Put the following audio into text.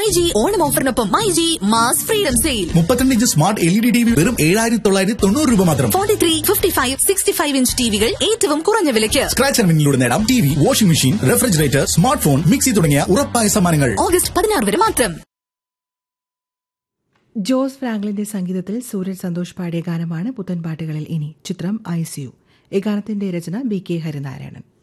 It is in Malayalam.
MyG Onam ഓഫറിനൊപ്പം myG mass freedom sale. 32 inch smart LED TV വെറും 7,990 രൂപ മാത്രം. 43, 55, 65 ഇഞ്ച് ടിവികൾ ഏറ്റവും കുറഞ്ഞ വിലയ്ക്ക്. സ്ക്രാച്ച് ആൻഡ് വിന്നിലൂടെ നേടാം TV, washing machine, refrigerator, smart phone, mixie തുടങ്ങിയ ഉറപ്പായ സമ്മാനങ്ങൾ. ഓഗസ്റ്റ് 16 വരെ മാത്രം. ജോസ് ഫ്രാങ്ക്ലിന്റെ സംഗീതത്തിൽ സൂരജ് സന്തോഷ് പാടിയ ഗാനമാണ് പുത്തൻ പാട്ടുകളിൽ ഇനി. ചിത്രം ICU. ഈ ഗാനത്തിന്റെ രചന BK ഹരിനാരായണൻ.